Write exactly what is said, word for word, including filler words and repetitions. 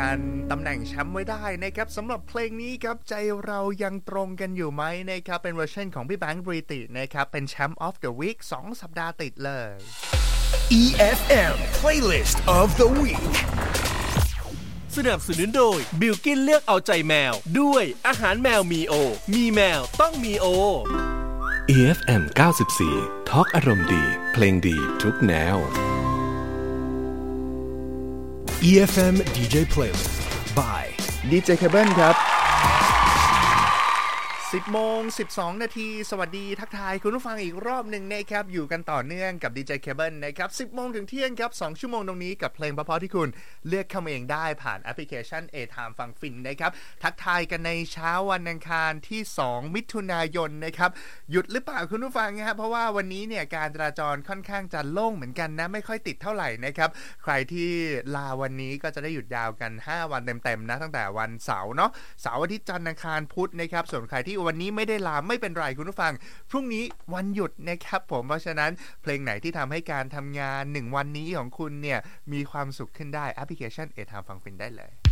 านตำแหน่งแชมป์ไว้ได้นะครับสำหรับเพลงนี้ครับใจเรายังตรงกันอยู่ไหมนะครับเป็นเวอร์ชันของพี่แบงค์บริตินะครับเป็นแชมป์ of the week สองสัปดาห์ติดเลยอี เอฟ เอ็ม Playlist of the Week สนับสนุนโดยบิลกินเลือกเอาใจแมวด้วยอาหารแมวมีโอมีแมวต้องมีโออี เอฟ เอ็ม เก้าสิบสี่ Talk อารมณ์ดีเพลงดีทุกแนวอี เอฟ เอ็ม ดี เจ Playlist by ดี เจ Kevin ครับสิบโมงสิบสองนาทีสวัสดีทักทายคุณผู้ฟังอีกรอบหนึ่งนะครับอยู่กันต่อเนื่องกับ ดี เจ Kevin นะครับสิบโมงถึงเที่ยงครับสองชั่วโมงตรงนี้กับเพลงเพราะๆที่คุณเลือกเข้ามาเองได้ผ่านแอปพลิเคชัน A-Time ฟังฟินนะครับทักทายกันในเช้าวันอังคารที่สองมิถุนายนนะครับหยุดหรือเปล่าคุณผู้ฟังครับเพราะว่าวันนี้เนี่ยการจราจรค่อนข้างจะโล่งเหมือนกันนะไม่ค่อยติดเท่าไหร่นะครับใครที่ลาวันนี้ก็จะได้หยุดยาวกันห้าวันเต็มๆนะตั้งแต่วันเสาร์เนาะเสาร์อาทิตย์จันทร์อังคารพุธนะครับส่วนใครที่วันนี้ไม่ได้ลาไม่เป็นไรคุณผู้ฟังพรุ่งนี้วันหยุดนะครับผมเพราะฉะนั้นเพลงไหนที่ทำให้การทำงานหนึ่งวันนี้ของคุณเนี่ยมีความสุขขึ้นได้แอปพลิเคชัน A-Time ฟังฟินได้เลย